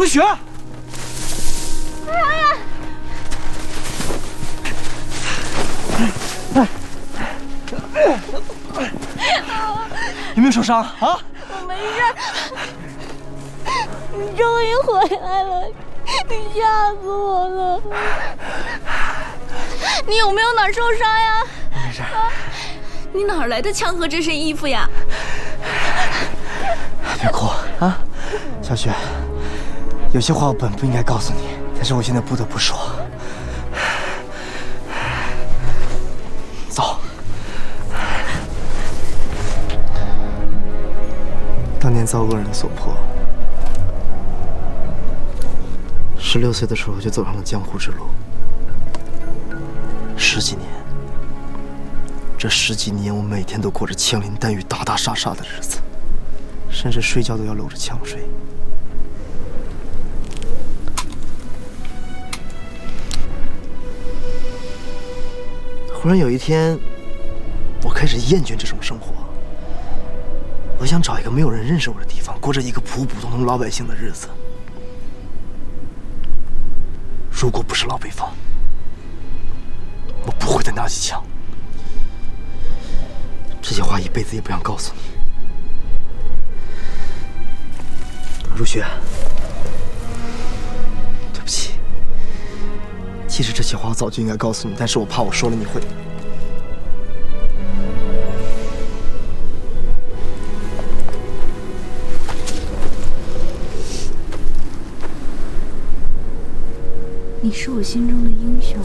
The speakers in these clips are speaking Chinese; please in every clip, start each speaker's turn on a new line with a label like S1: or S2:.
S1: 雪，有没有受伤啊？
S2: 我没事。你终于回来了，你吓死我了。你有没有哪儿受伤呀？
S1: 没事。
S2: 你哪儿来的枪和这身衣服呀？
S1: 别哭啊，小雪，有些话我本不应该告诉你，但是我现在不得不说。走。当年遭恶人所迫，16岁的时候就走上了江湖之路。10几年，这10几年我每天都过着枪林弹雨、打打杀杀的日子，甚至睡觉都要搂着枪睡。忽然有一天，我开始厌倦这种生活。我想找一个没有人认识我的地方，过着一个普普通通老百姓的日子。如果不是老北方，我不会再拿起枪。这些话一辈子也不想告诉你。如雪，对不起。其实这些话我早就应该告诉你，但是我怕我说了你会。
S2: 你是我心中的英雄。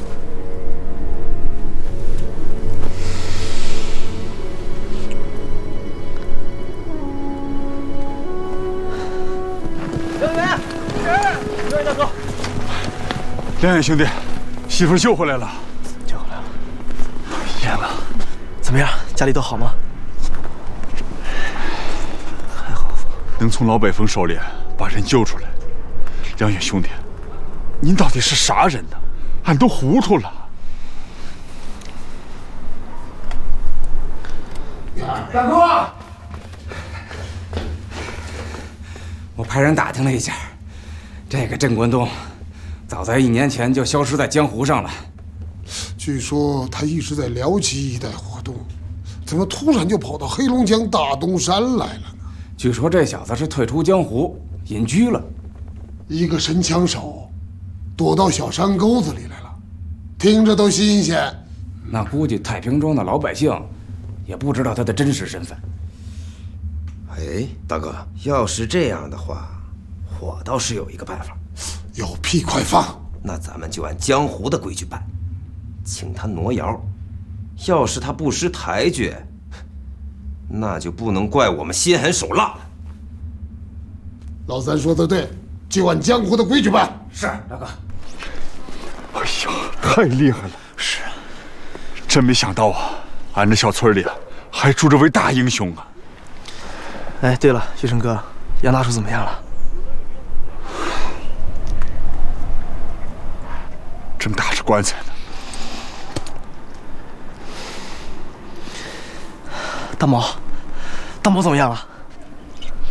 S1: 梁远，是梁远大哥。
S3: 梁远兄弟，媳妇救回来了。
S1: 救回来了。严了，怎么样？家里都好吗？还好。
S3: 能从老北风手里把人救出来，梁远兄弟，您到底是啥人呢？俺都糊涂了。
S4: 大哥，我派人打听了一下，这个郑关东，早在1年前就消失在江湖上了。
S5: 据说他一直在辽吉一带活动，怎么突然就跑到黑龙江大东山来了呢？
S4: 据说这小子是退出江湖，隐居了。
S5: 一个神枪手，躲到小山沟子里来了，听着都新鲜。
S4: 那估计太平庄的老百姓也不知道他的真实身份。
S6: 哎，大哥，要是这样的话，我倒是有一个办法。
S5: 有屁快放！
S6: 那咱们就按江湖的规矩办，请他挪窑。要是他不识抬举，那就不能怪我们心狠手辣了。
S5: 老三说的对，就按江湖的规矩办。
S4: 是，大哥。
S3: 哎呦，太厉害了！
S1: 是，
S3: 真没想到啊，俺这小村里还住着位大英雄啊！
S1: 哎，对了，学生哥，杨大叔怎么样了？
S3: 正打着棺材呢。
S1: 大毛怎么样了？